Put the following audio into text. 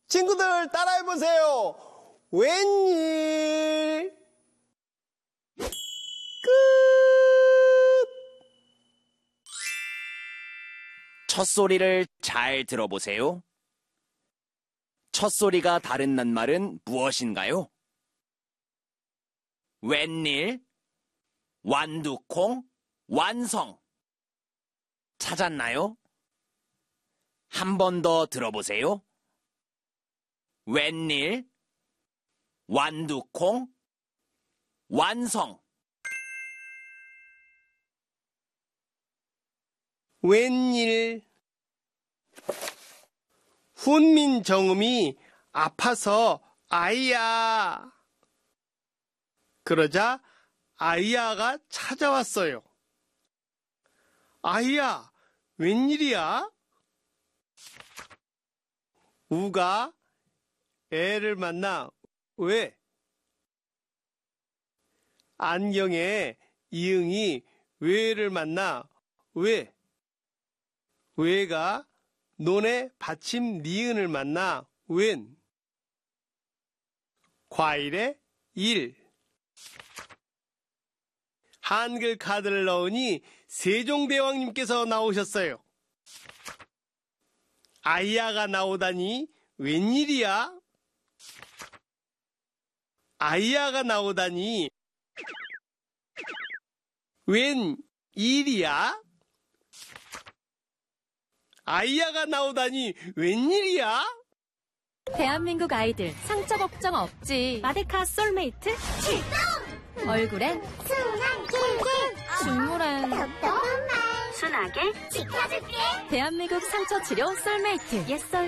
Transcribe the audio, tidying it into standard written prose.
친구들 따라해보세요. 웬일? 끝! 첫 소리를 잘 들어보세요. 첫 소리가 다른 낱말은 무엇인가요? 웬일, 완두콩, 완성. 찾았나요? 한 번 더 들어보세요. 웬일, 완두콩, 완성. 웬일? 훈민정음이 아파서 아이야. 그러자 아이야가 찾아왔어요. 아이야, 웬일이야? 우가 애를 만나 왜? 안경에 이응이 왜를 만나 왜? 왜가 논에 받침 니은을 만나 웬? 과일에 일. 한글 카드를 넣으니 세종대왕님께서 나오셨어요. 아이야가 나오다니 웬일이야? 아이야가 나오다니 웬일이야? 아이야가 나오다니 웬일이야? 대한민국 아이들 상처 걱정 없지. 마데카 솔메이트 출동! 얼굴엔 순한 킬킬, 중물엔 똑똑한 말 순하게 지켜줄게. 대한민국 상처 치료 솔메이트 옛썰